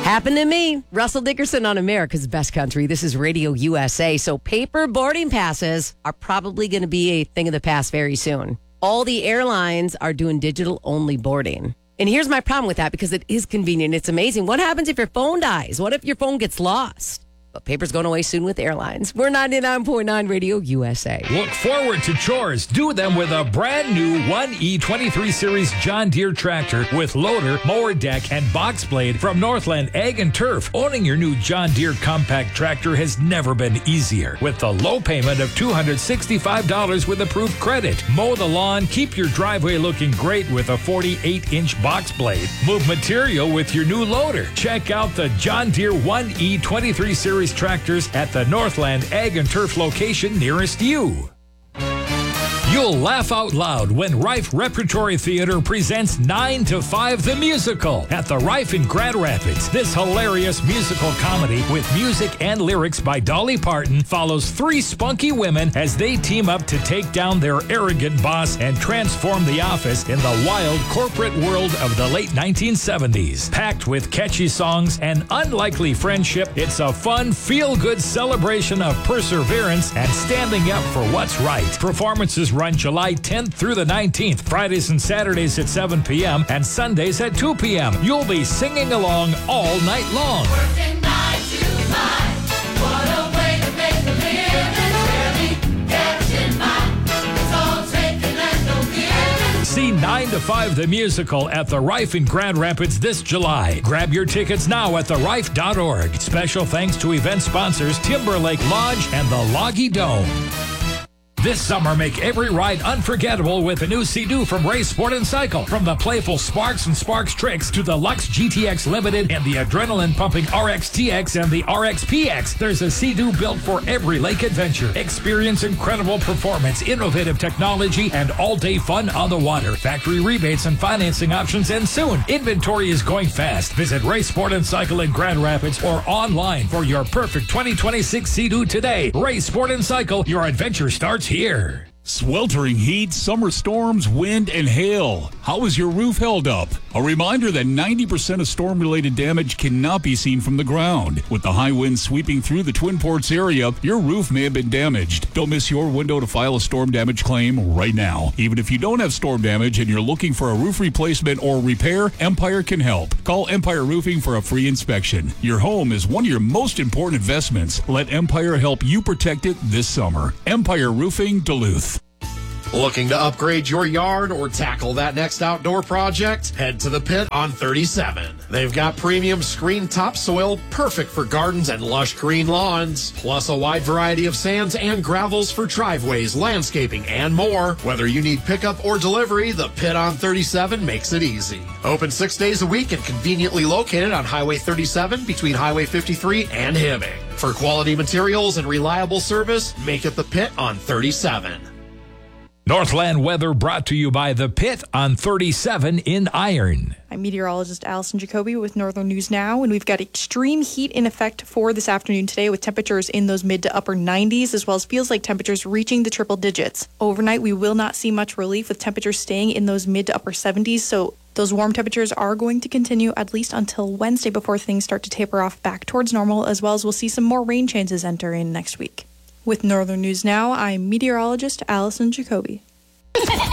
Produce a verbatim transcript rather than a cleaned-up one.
Happened to me. Russell Dickerson on America's Best Country. This is Radio U S A. So paper boarding passes are probably going to be a thing of the past very soon. All the airlines are doing digital-only boarding. And here's my problem with that, because it is convenient. It's amazing. What happens if your phone dies? What if your phone gets lost? But paper's going away soon with airlines. We're ninety-nine point nine Radio U S A. Look forward to chores. Do them with a brand new one E twenty-three Series John Deere tractor with loader, mower deck, and box blade from Northland Ag and Turf. Owning your new John Deere compact tractor has never been easier. With the low payment of two hundred sixty-five dollars with approved credit. Mow the lawn, keep your driveway looking great with a forty-eight inch box blade. Move material with your new loader. Check out the John Deere one E twenty-three Series tractors at the Northland Ag and Turf location nearest you. You'll laugh out loud when Rife Repertory Theater presents nine to five the Musical at the Rife in Grand Rapids. This hilarious musical comedy with music and lyrics by Dolly Parton follows three spunky women as they team up to take down their arrogant boss and transform the office in the wild corporate world of the late nineteen seventies. Packed with catchy songs and unlikely friendship, it's a fun, feel-good celebration of perseverance and standing up for what's right. Performances run July tenth through the nineteenth, Fridays and Saturdays at seven p.m. and Sundays at two p.m. You'll be singing along all night long. Working nine to five, what a way to make a living. Really catching mine, it's all taking and no giving. See nine to five the Musical at the Rife in Grand Rapids this July. Grab your tickets now at the rife dot org. Special thanks to event sponsors Timberlake Lodge and the Loggy Dome. This summer, make every ride unforgettable with a new Sea-Doo from Ray Sport and Cycle. From the playful Sparks and Sparks Tricks to the Lux G T X Limited and the adrenaline-pumping R X T X and the R X P X, there's a Sea-Doo built for every lake adventure. Experience incredible performance, innovative technology, and all-day fun on the water. Factory rebates and financing options end soon. Inventory is going fast. Visit Ray Sport and Cycle in Grand Rapids or online for your perfect twenty twenty-six Sea-Doo today. Ray Sport and Cycle, your adventure starts here. Sweltering heat, summer storms, wind, and hail. How is your roof held up? A reminder that ninety percent of storm-related damage cannot be seen from the ground. With the high winds sweeping through the Twin Ports area, your roof may have been damaged. Don't miss your window to file a storm damage claim right now. Even if you don't have storm damage and you're looking for a roof replacement or repair, Empire can help. Call Empire Roofing for a free inspection. Your home is one of your most important investments. Let Empire help you protect it this summer. Empire Roofing, Duluth. Looking to upgrade your yard or tackle that next outdoor project? Head to the Pit on thirty-seven. They've got premium screen topsoil, perfect for gardens and lush green lawns, plus a wide variety of sands and gravels for driveways, landscaping, and more. Whether you need pickup or delivery, the Pit on thirty-seven makes it easy. Open six days a week and conveniently located on Highway thirty-seven between Highway fifty-three and Hibbing. For quality materials and reliable service, make it the Pit on thirty-seven. Northland weather brought to you by The Pit on thirty-seven in Iron. I'm meteorologist Allison Jacoby with Northern News Now, and we've got extreme heat in effect for this afternoon today with temperatures in those mid to upper nineties, as well as feels like temperatures reaching the triple digits. Overnight, we will not see much relief with temperatures staying in those mid to upper seventies, so those warm temperatures are going to continue at least until Wednesday before things start to taper off back towards normal, as well as we'll see some more rain chances enter in next week. With Northern News Now, I'm meteorologist Allison Jacoby.